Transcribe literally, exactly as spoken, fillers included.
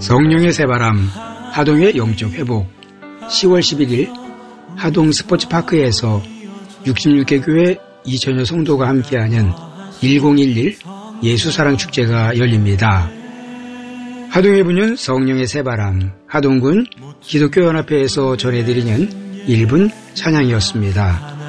성령의 새바람, 하동의 영적 회복. 시월 십일일 하동 스포츠파크에서 육십육 개 교회 이천여 성도가 함께하는 천십일 예수사랑축제가 열립니다. 하동에 부는 성령의 새바람, 하동군 기독교연합회에서 전해드리는 일 분 찬양이었습니다.